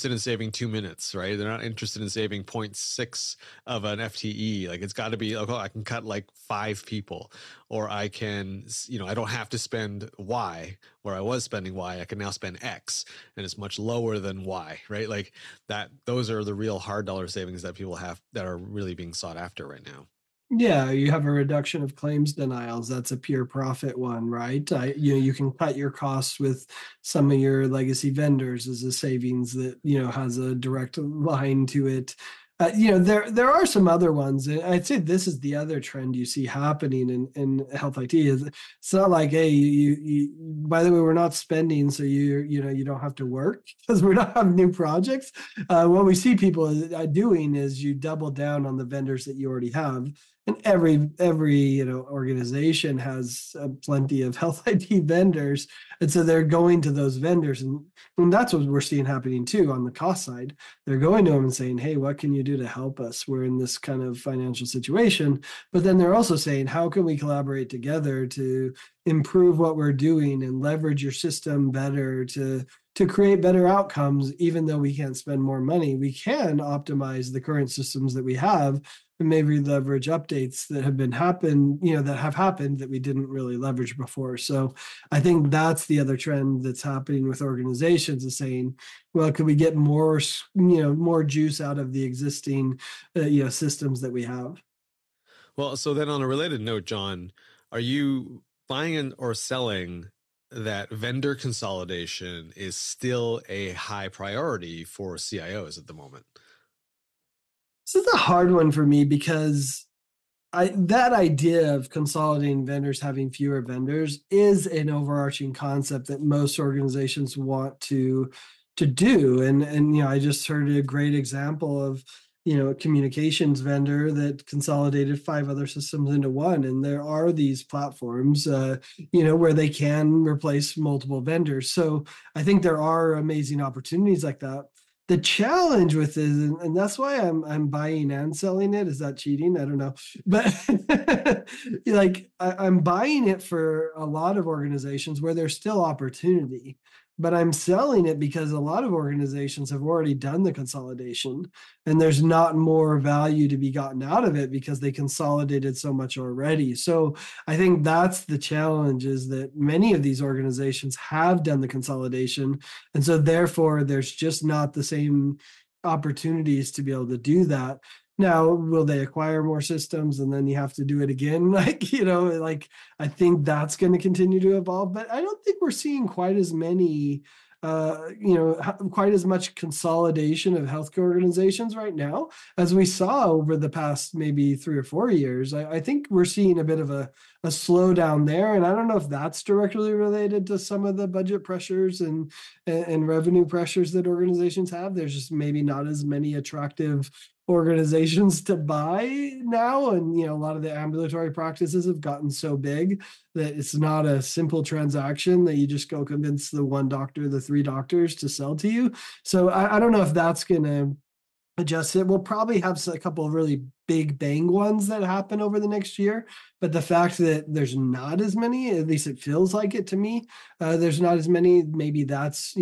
interested in saving 2 minutes, right? They're not interested in saving zero point 0.6 of an FTE. Like it's got to be, okay, I can cut like 5 people, or I can, I don't have to spend Y where I was spending Y. I can now spend X, and it's much lower than Y, right? Like that, those are the real hard dollar savings that people have that are really being sought after right now. Yeah, you have a reduction of claims denials. That's a pure profit one, right? You can cut your costs with some of your legacy vendors as a savings that has a direct line to it. There are some other ones. And I'd say this is the other trend you see happening in health IT. Is it's not like, hey, by the way, we're not spending, so you don't have to work because we're not having new projects. What we see people doing is you double down on the vendors that you already have, and every organization has plenty of health IT vendors, and so they're going to those vendors, and that's what we're seeing happening too on the cost side. They're going to them and saying, "Hey, what can you do to help us? We're in this kind of financial situation." But then they're also saying, "How can we collaborate together to improve what we're doing and leverage your system better to create better outcomes? Even though we can't spend more money, we can optimize the current systems that we have and maybe leverage updates that have happened that we didn't really leverage before." So I think that's the other trend that's happening with organizations, is saying, well, could we get more juice out of the existing systems that we have? Well, so then on a related note, John, are you buying or selling that vendor consolidation is still a high priority for CIOs at the moment? This is a hard one for me because that idea of consolidating vendors, having fewer vendors, is an overarching concept that most organizations want to do. And I just heard a great example of a communications vendor that consolidated 5 other systems into one. And there are these platforms, where they can replace multiple vendors. So I think there are amazing opportunities like that. The challenge with it, and that's why I'm buying and selling it. Is that cheating? I don't know, but I'm buying it for a lot of organizations where there's still opportunity, but I'm selling it because a lot of organizations have already done the consolidation, and there's not more value to be gotten out of it because they consolidated so much already. So I think that's the challenge, is that many of these organizations have done the consolidation, and so therefore there's just not the same opportunities to be able to do that. Now, will they acquire more systems and then you have to do it again? I think that's going to continue to evolve, but I don't think we're seeing quite as many, quite as much consolidation of healthcare organizations right now as we saw over the past maybe 3 or 4 years. I think we're seeing a bit of a slowdown there. And I don't know if that's directly related to some of the budget pressures and revenue pressures that organizations have. There's just maybe not as many attractive organizations to buy now, and a lot of the ambulatory practices have gotten so big that it's not a simple transaction that you just go convince the one doctor, the 3 doctors to sell to you. So I don't know if that's going to adjust it. We'll probably have a couple of really big bang ones that happen over the next year, but the fact that there's not as many, at least it feels like it to me, there's not as many, maybe that's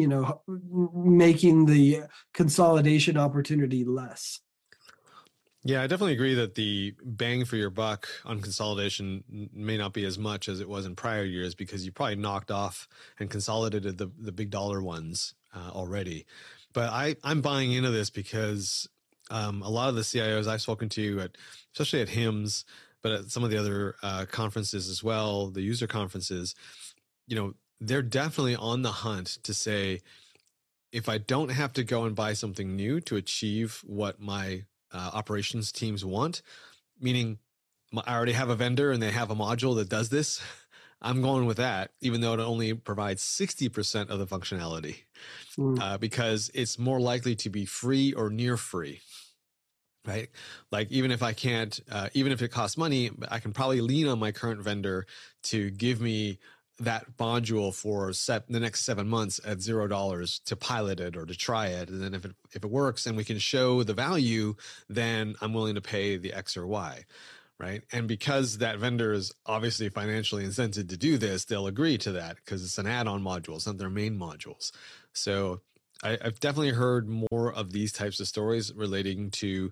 making the consolidation opportunity less. Yeah, I definitely agree that the bang for your buck on consolidation may not be as much as it was in prior years, because you probably knocked off and consolidated the big dollar ones already. But I'm buying into this because a lot of the CIOs I've spoken to, especially at HIMSS, but at some of the other conferences as well, the user conferences, they're definitely on the hunt to say, if I don't have to go and buy something new to achieve what my operations teams want, meaning I already have a vendor and they have a module that does this, I'm going with that, even though it only provides 60% of the functionality, because it's more likely to be free or near free, right? Like even if I can't, even if it costs money, I can probably lean on my current vendor to give me that module for the next 7 months at $0 to pilot it or to try it. And then if it works and we can show the value, then I'm willing to pay the X or Y, right? And because that vendor is obviously financially incented to do this, they'll agree to that because it's an add-on module. It's not their main modules. So I've definitely heard more of these types of stories relating to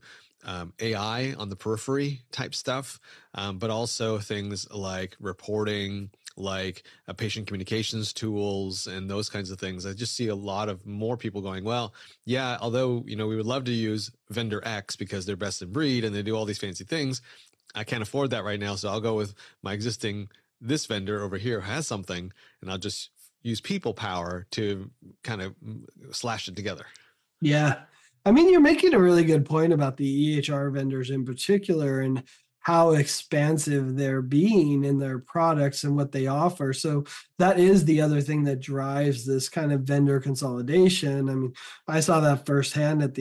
AI on the periphery type stuff, but also things like reporting, like patient communications tools, and those kinds of things. I just see a lot of more people going, well, yeah, although we would love to use vendor X because they're best in breed and they do all these fancy things, I can't afford that right now, so I'll go with my existing this vendor over here who has something, and I'll just use people power to kind of slash it together. Yeah. I mean, you're making a really good point about the EHR vendors in particular and how expansive they're being in their products and what they offer. So that is the other thing that drives this kind of vendor consolidation. I mean, I saw that firsthand at the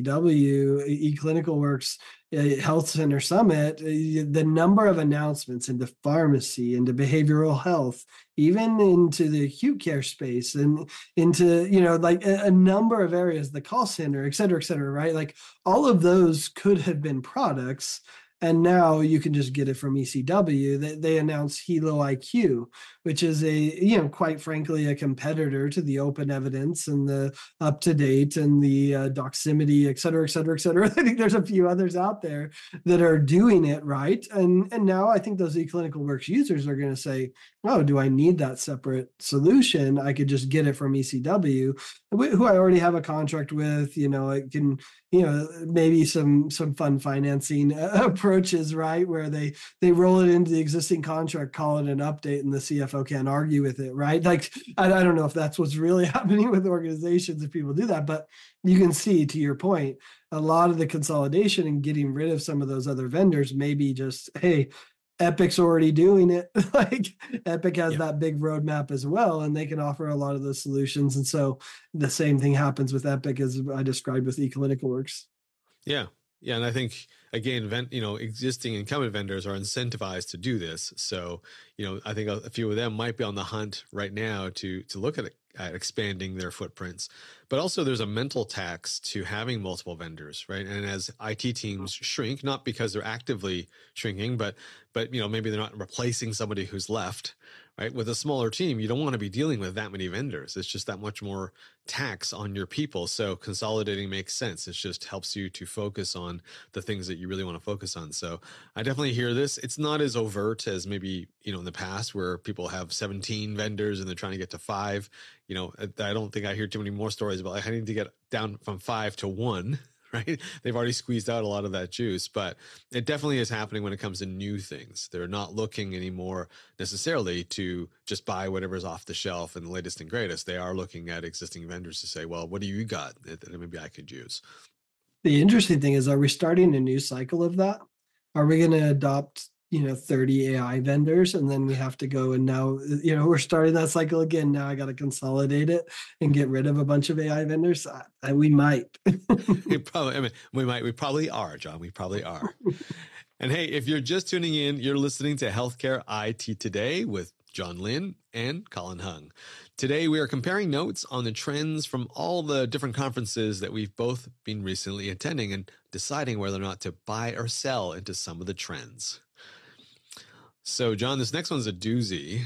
ECW, eClinicalWorks Health Center Summit. The number of announcements into pharmacy, into behavioral health, even into the acute care space, and into like a number of areas, the call center, et cetera, right? Like all of those could have been products, and now you can just get it from ECW. They announced Helo IQ, which is quite frankly, a competitor to the Open Evidence and the UpToDate and the Doximity, et cetera, et cetera, et cetera. I think there's a few others out there that are doing it right. And now I think those eClinicalWorks users are going to say, oh, do I need that separate solution? I could just get it from ECW, who I already have a contract with. I can, maybe some fund financing approaches, right? Where they roll it into the existing contract, call it an update, and the CFO can't argue with it, right? Like, I don't know if that's what's really happening with organizations if people do that, but you can see, to your point, a lot of the consolidation and getting rid of some of those other vendors may be just, hey, Epic's already doing it. Like Epic has that big roadmap as well, and they can offer a lot of those solutions. And so the same thing happens with Epic as I described with eClinicalWorks. Yeah. Yeah. And I think, again, existing incumbent vendors are incentivized to do this. So, I think a few of them might be on the hunt right now to look at expanding their footprints. But also there's a mental tax to having multiple vendors, right? And as IT teams shrink, not because they're actively shrinking, but maybe they're not replacing somebody who's left, right? With a smaller team, you don't want to be dealing with that many vendors. It's just that much more tax on your people. So consolidating makes sense. It just helps you to focus on the things that you really want to focus on. So I definitely hear this. It's not as overt as maybe, in the past where people have 17 vendors and they're trying to get to 5. I don't think I hear too many more stories about like, I need to get down from 5 to 1. Right? They've already squeezed out a lot of that juice, but it definitely is happening when it comes to new things. They're not looking anymore necessarily to just buy whatever's off the shelf and the latest and greatest. They are looking at existing vendors to say, well, what do you got that maybe I could use? The interesting thing is, are we starting a new cycle of that? Are we going to adopt 30 AI vendors, and then we have to go and now, we're starting that cycle again. Now I got to consolidate it and get rid of a bunch of AI vendors. We might. we probably are, John. We probably are. And hey, if you're just tuning in, you're listening to Healthcare IT Today with John Lynn and Colin Hung. Today, we are comparing notes on the trends from all the different conferences that we've both been recently attending and deciding whether or not to buy or sell into some of the trends. So, John, this next one's a doozy.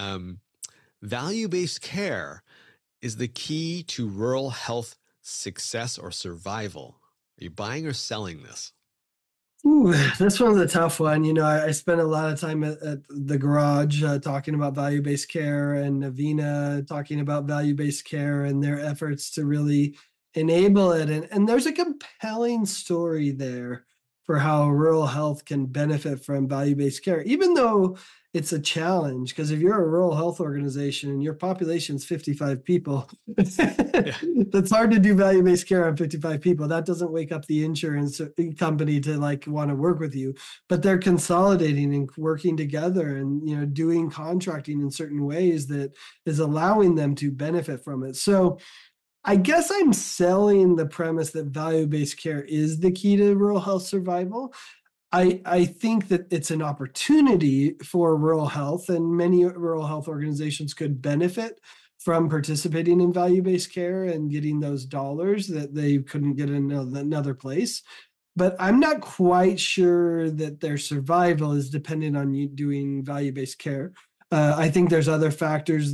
Value-based care is the key to rural health success or survival. Are you buying or selling this? Ooh, this one's a tough one. I spent a lot of time at the garage talking about value-based care, and Navina talking about value-based care and their efforts to really enable it. And there's a compelling story there for how rural health can benefit from value-based care, even though it's a challenge. Because if you're a rural health organization and your population's 55 people, that's hard to do value-based care on 55 people. That doesn't wake up the insurance company to want to work with you. But they're consolidating and working together and doing contracting in certain ways that is allowing them to benefit from it. So I guess I'm selling the premise that value-based care is the key to rural health survival. I think that it's an opportunity for rural health, and many rural health organizations could benefit from participating in value-based care and getting those dollars that they couldn't get in another place. But I'm not quite sure that their survival is dependent on you doing value-based care. I think there's other factors that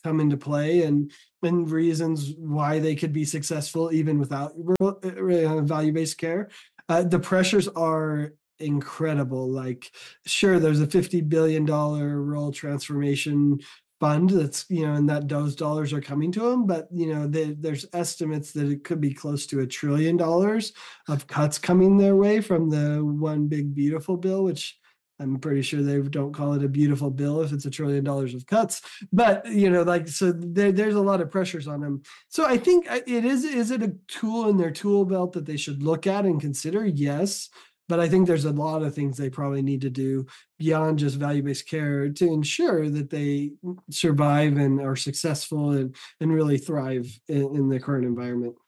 come into play, and reasons why they could be successful even without value-based care. The pressures are incredible. Like, sure, there's a $50 billion rural transformation fund that's, and that those dollars are coming to them, but there's estimates that it could be close to $1 trillion of cuts coming their way from the one big beautiful bill, which I'm pretty sure they don't call it a beautiful bill if it's $1 trillion of cuts. But so there's a lot of pressures on them. So I think is it a tool in their tool belt that they should look at and consider? Yes. But I think there's a lot of things they probably need to do beyond just value-based care to ensure that they survive and are successful and really thrive in the current environment.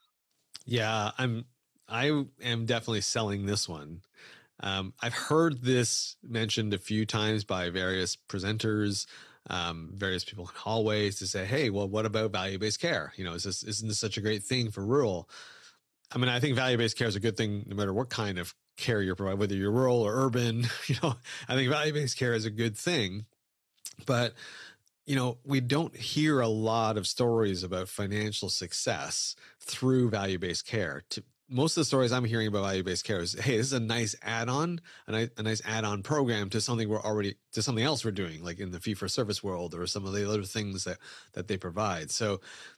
Yeah, I am definitely selling this one. I've heard this mentioned a few times by various presenters, various people in hallways to say, hey, well, what about value-based care? Isn't this such a great thing for rural? I mean, I think value-based care is a good thing no matter what kind of care you're providing, whether you're rural or urban. I think value-based care is a good thing. But, we don't hear a lot of stories about financial success through value-based care. Most of the stories I'm hearing about value-based care is, hey, this is a nice add-on, a nice add-on program to something else we're doing, like in the fee-for-service world or some of the other things that they provide. So,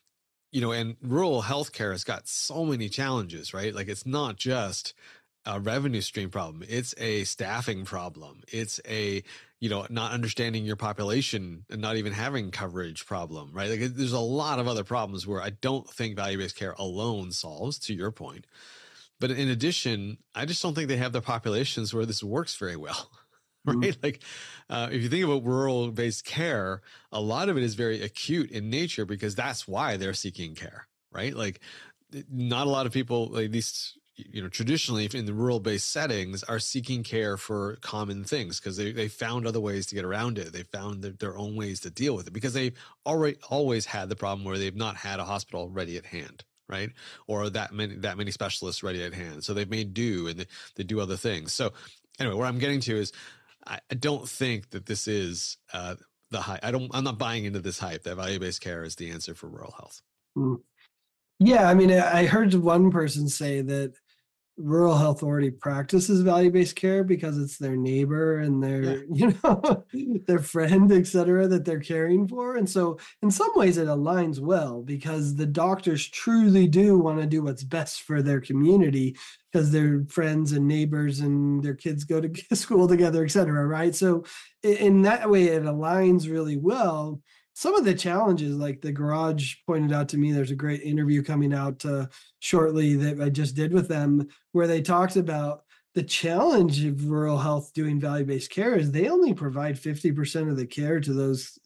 and rural healthcare has got so many challenges, right? Like, it's not just a revenue stream problem. It's a staffing problem. It's a, not understanding your population and not even having coverage problem, right? Like, there's a lot of other problems where I don't think value-based care alone solves, to your point. But in addition, I just don't think they have the populations where this works very well, right? Like, if you think about rural-based care, a lot of it is very acute in nature because that's why they're seeking care, right? Like, not a lot of people, like these, traditionally in the rural-based settings, are seeking care for common things because they found other ways to get around it. They found their own ways to deal with it because they've always had the problem where they've not had a hospital ready at hand, right? Or that many specialists ready at hand. So they've made do and they do other things. So anyway, where I'm getting to is I don't think that this is the hype. I'm not buying into this hype that value-based care is the answer for rural health. Yeah, I mean, I heard one person say that rural health already practices value-based care because it's their neighbor and their, their friend, et cetera, that they're caring for. And so in some ways it aligns well because the doctors truly do want to do what's best for their community because they're friends and neighbors and their kids go to school together, et cetera, right? So in that way, it aligns really well. Some of the challenges, like the Garage pointed out to me, there's a great interview coming out shortly that I just did with them, where they talked about the challenge of rural health doing value-based care is they only provide 50% of the care to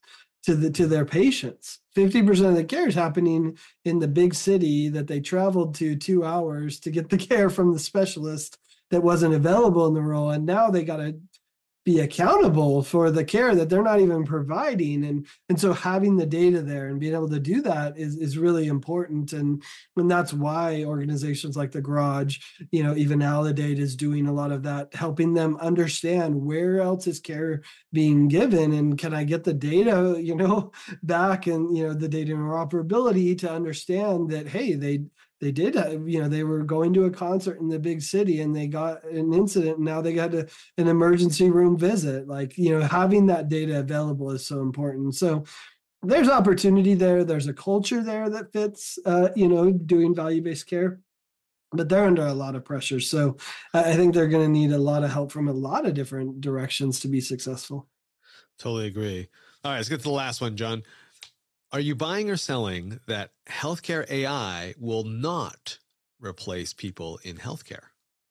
their patients. 50% of the care is happening in the big city that they traveled to 2 hours to get the care from the specialist that wasn't available in the rural, and now they got to be accountable for the care that they're not even providing. And so having the data there and being able to do that is really important. And that's why organizations like the Garage, even Aledade is doing a lot of that, helping them understand where else is care being given and can I get the data, back and, the data interoperability to understand that, hey, they did, they were going to a concert in the big city and they got an incident and now they got an emergency room visit. Like, having that data available is so important. So there's opportunity there. There's a culture there that fits, doing value-based care, but they're under a lot of pressure. So I think they're going to need a lot of help from a lot of different directions to be successful. Totally agree. All right, let's get to the last one, John. Are you buying or selling that healthcare AI will not replace people in healthcare?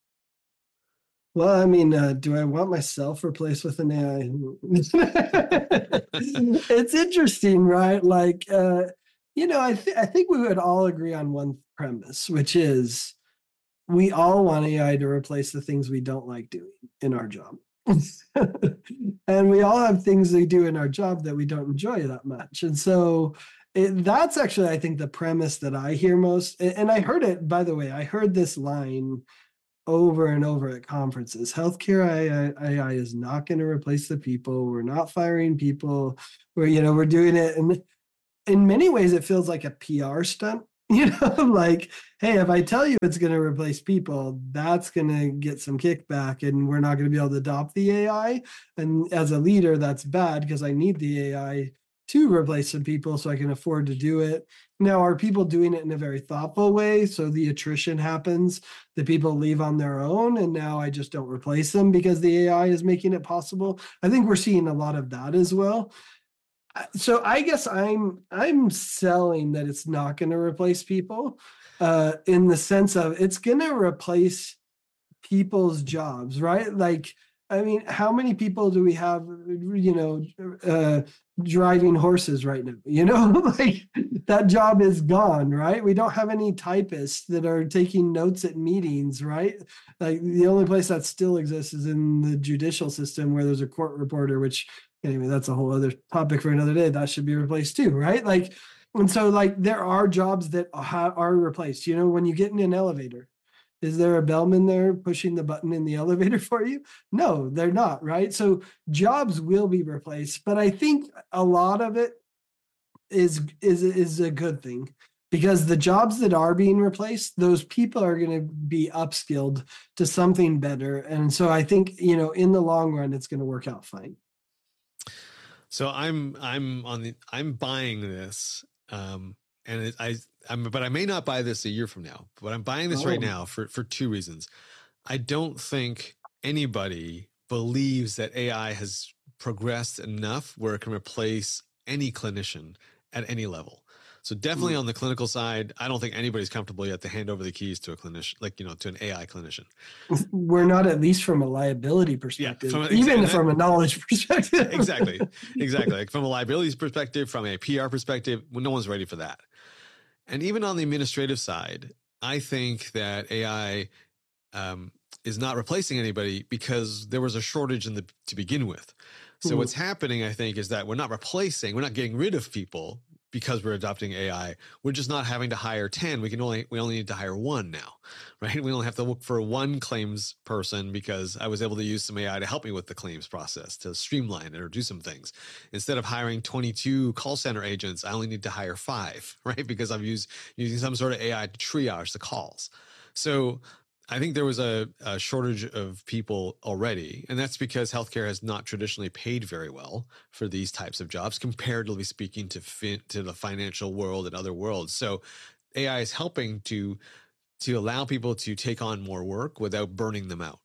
Well, I mean, do I want myself replaced with an AI? It's interesting, right? Like, I think we would all agree on one premise, which is we all want AI to replace the things we don't like doing in our job. And we all have things we do in our job that we don't enjoy that much. And so that's actually, I think, the premise that I hear most. And I heard it, by the way, I heard this line over and over at conferences. Healthcare AI is not going to replace the people. We're not firing people. We're doing it. And in many ways, it feels like a PR stunt. Like, hey, if I tell you it's going to replace people, that's going to get some kickback and we're not going to be able to adopt the AI. And as a leader, that's bad because I need the AI to replace some people so I can afford to do it. Now, are people doing it in a very thoughtful way? So the attrition happens, the people leave on their own, and now I just don't replace them because the AI is making it possible. I think we're seeing a lot of that as well. So I guess I'm selling that it's not going to replace people, in the sense of it's going to replace people's jobs, right? Like, I mean, how many people do we have, driving horses right now? Like that job is gone, right? We don't have any typists that are taking notes at meetings, right? Like the only place that still exists is in the judicial system where there's a court reporter, which anyway, that's a whole other topic for another day. That should be replaced too, right? Like, and so like there are jobs that are replaced. When you get in an elevator, is there a bellman there pushing the button in the elevator for you? No, they're not, right? So jobs will be replaced, but I think a lot of it is a good thing because the jobs that are being replaced, those people are going to be upskilled to something better. And so I think, in the long run, it's going to work out fine. So I'm buying this, but I may not buy this a year from now. But I'm buying this right now for two reasons. I don't think anybody believes that AI has progressed enough where it can replace any clinician at any level. So definitely on the clinical side, I don't think anybody's comfortable yet to hand over the keys to a clinician, to an AI clinician. We're not, at least from a liability perspective, even from a knowledge perspective. Exactly. Like from a liabilities perspective, from a PR perspective, no one's ready for that. And even on the administrative side, I think that AI is not replacing anybody because there was a shortage to begin with. So what's happening, I think, is that we're not getting rid of people because we're adopting AI. We're just not having to hire 10. We only need to hire one now, right? We only have to look for one claims person because I was able to use some AI to help me with the claims process, to streamline it or do some things. Instead of hiring 22 call center agents, I only need to hire 5, right? Because I'm using some sort of AI to triage the calls. So I think there was a shortage of people already, and that's because healthcare has not traditionally paid very well for these types of jobs, comparatively speaking to the financial world and other worlds. So AI is helping to allow people to take on more work without burning them out.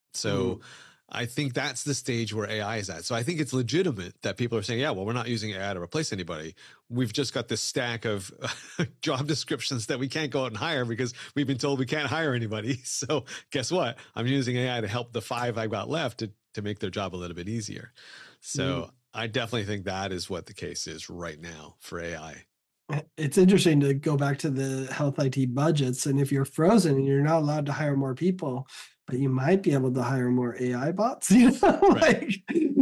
So I think that's the stage where AI is at. So I think it's legitimate that people are saying, yeah, well, we're not using AI to replace anybody. We've just got this stack of job descriptions that we can't go out and hire because we've been told we can't hire anybody. So guess what? I'm using AI to help the 5 I've got left to make their job a little bit easier. So I definitely think that is what the case is right now for AI. It's interesting to go back to the health IT budgets. And if you're frozen and you're not allowed to hire more people, but you might be able to hire more AI bots, Right.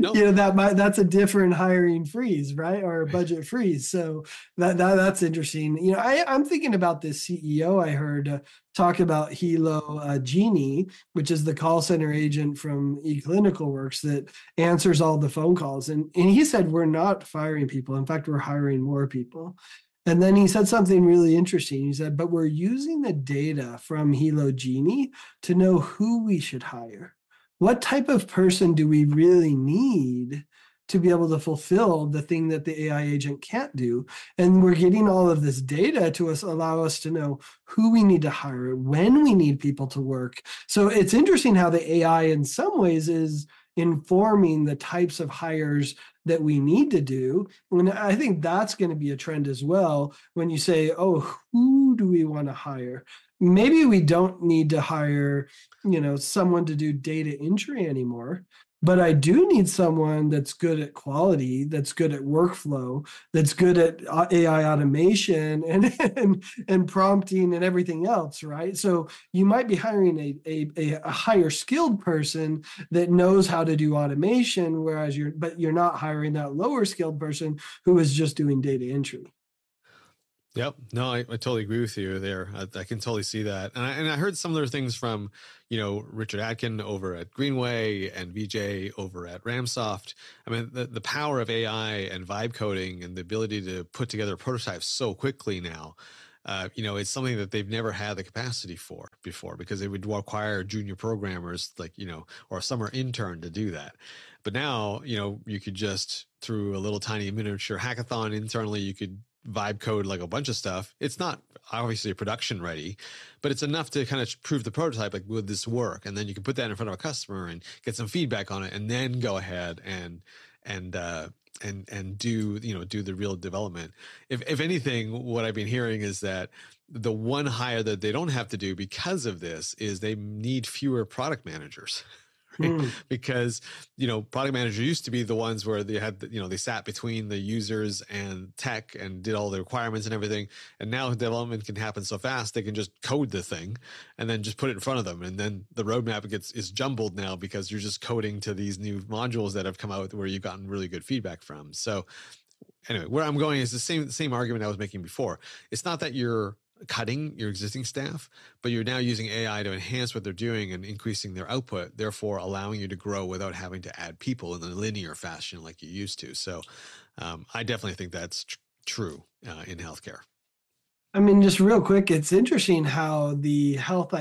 That's a different hiring freeze, right? Or a budget freeze. So that's interesting. I'm thinking about this CEO I heard talk about Hilo Genie, which is the call center agent from eClinicalWorks that answers all the phone calls. And he said, we're not firing people. In fact, we're hiring more people. And then he said something really interesting. He said, but we're using the data from Hilo Genie to know who we should hire. What type of person do we really need to be able to fulfill the thing that the AI agent can't do? And we're getting all of this data to allow us to know who we need to hire, when we need people to work. So it's interesting how the AI in some ways is informing the types of hires that we need to do. And I think that's going to be a trend as well. When you say, oh, who do we want to hire? Maybe we don't need to hire, someone to do data entry anymore. But I do need someone that's good at quality, that's good at workflow, that's good at AI automation and prompting and everything else, right? So you might be hiring a higher skilled person that knows how to do automation, whereas you're not hiring that lower skilled person who is just doing data entry. Yep. No, I totally agree with you there. I can totally see that. And I heard similar things from, Richard Atkin over at Greenway and Vijay over at Ramsoft. I mean, the power of AI and vibe coding and the ability to put together prototypes so quickly now, it's something that they've never had the capacity for before, because it would require junior programmers or a summer intern to do that. But now, you could just, through a little tiny miniature hackathon internally, you could vibe code like a bunch of stuff. It's not obviously production ready, but it's enough to kind of prove the prototype, like, would this work? And then you can put that in front of a customer and get some feedback on it, and then go ahead and do the real development. If anything, what I've been hearing is that the one hire that they don't have to do because of this is they need fewer product managers. Right? Because, product manager used to be the ones where they had, they sat between the users and tech and did all the requirements and everything. And now development can happen so fast, they can just code the thing and then just put it in front of them. And then the roadmap is jumbled now because you're just coding to these new modules that have come out where you've gotten really good feedback from. So anyway, where I'm going is the same argument I was making before. It's not that you're cutting your existing staff, but you're now using AI to enhance what they're doing and increasing their output, therefore allowing you to grow without having to add people in a linear fashion like you used to. So I definitely think that's true in healthcare. I mean, just real quick, it's interesting how the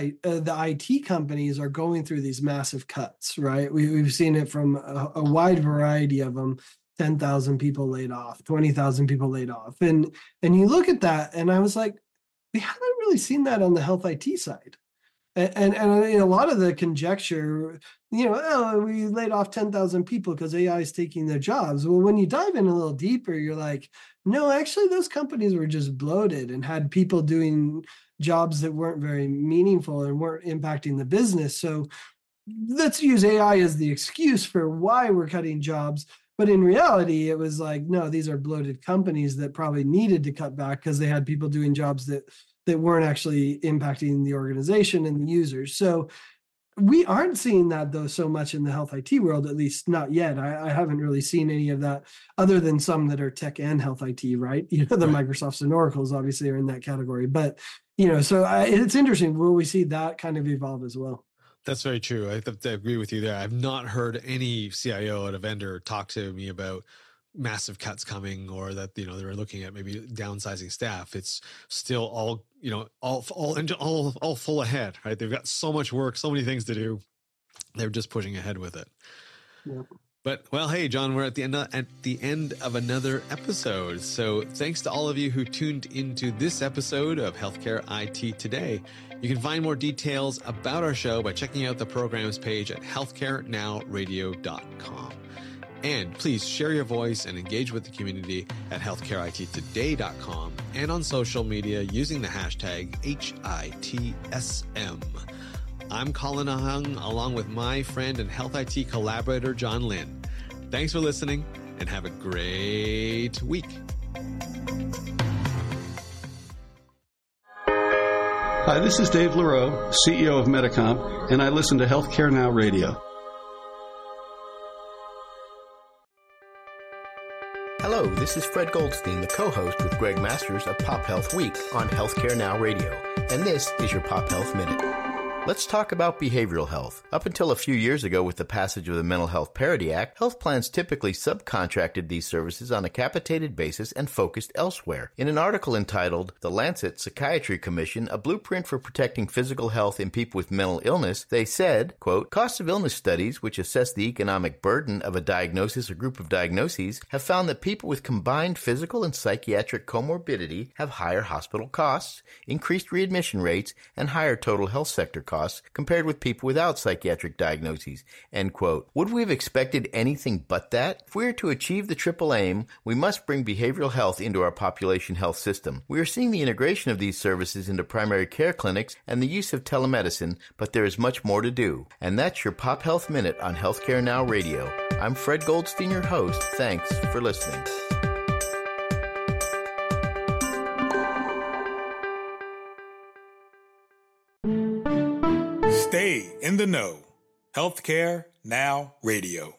IT companies are going through these massive cuts, right? We've seen it from a wide variety of them. 10,000 people laid off, 20,000 people laid off. And you look at that and I was like, we haven't really seen that on the health IT side. And a lot of the conjecture, we laid off 10,000 people because AI is taking their jobs. Well, when you dive in a little deeper, you're like, no, actually those companies were just bloated and had people doing jobs that weren't very meaningful and weren't impacting the business. So let's use AI as the excuse for why we're cutting jobs. But in reality, it was like, no, these are bloated companies that probably needed to cut back because they had people doing jobs that weren't actually impacting the organization and the users. So we aren't seeing that, though, so much in the health IT world, at least not yet. I haven't really seen any of that other than some that are tech and health IT, right? The right. Microsofts and Oracles obviously are in that category. But, so it's interesting. Will we see that kind of evolve as well? That's very true. I agree with you there. I've not heard any CIO at a vendor talk to me about massive cuts coming, or that they're looking at maybe downsizing staff. It's still all full ahead, right? They've got so much work, so many things to do. They're just pushing ahead with it. Yeah. But, well, hey, John, we're at the end of another episode. So thanks to all of you who tuned into this episode of Healthcare IT Today. You can find more details about our show by checking out the programs page at healthcarenowradio.com. And please share your voice and engage with the community at healthcareittoday.com and on social media using the hashtag HITSM. I'm Colin Ahung, along with my friend and Health IT collaborator, John Lynn. Thanks for listening, and have a great week. Hi, this is Dave Leroux, CEO of Medicomp, and I listen to Healthcare Now Radio. Hello, this is Fred Goldstein, the co-host with Greg Masters of Pop Health Week on Healthcare Now Radio, and this is your Pop Health Minute. Let's talk about behavioral health. Up until a few years ago with the passage of the Mental Health Parity Act, health plans typically subcontracted these services on a capitated basis and focused elsewhere. In an article entitled The Lancet Psychiatry Commission, a blueprint for protecting physical health in people with mental illness, they said, quote, cost of illness studies, which assess the economic burden of a diagnosis or group of diagnoses, have found that people with combined physical and psychiatric comorbidity have higher hospital costs, increased readmission rates, and higher total health sector costs compared with people without psychiatric diagnoses, end quote. Would we have expected anything but that? If we are to achieve the triple aim, we must bring behavioral health into our population health system. We are seeing the integration of these services into primary care clinics and the use of telemedicine, but there is much more to do. And that's your Pop Health Minute on Healthcare Now Radio. I'm Fred Goldstein, your host. Thanks for listening. Stay in the know. Healthcare Now Radio.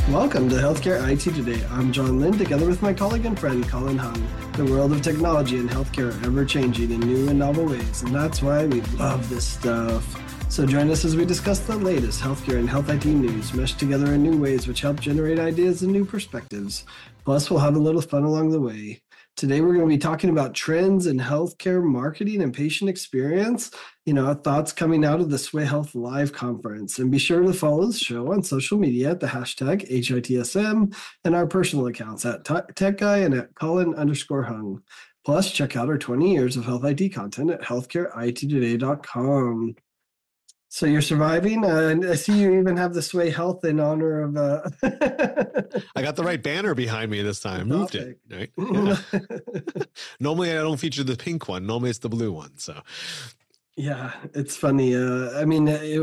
Welcome to Healthcare IT Today. I'm John Lynn, together with my colleague and friend Colin Hung. The world of technology and healthcare are ever-changing in new and novel ways, and that's why we love this stuff. So join us as we discuss the latest healthcare and health IT news, meshed together in new ways which help generate ideas and new perspectives. Plus, we'll have a little fun along the way. Today, we're going to be talking about trends in healthcare marketing and patient experience, thoughts coming out of the Sway Health Live conference. And be sure to follow the show on social media at the hashtag HITSM and our personal accounts at TechGuy and at Colin_Hung. Plus, check out our 20 years of health IT content at healthcareittoday.com. So you're surviving, and I see you even have the Sway Health in honor of. I got the right banner behind me this time. Moved it. Right? Yeah. Normally, I don't feature the pink one. Normally, it's the blue one. So, yeah, it's funny.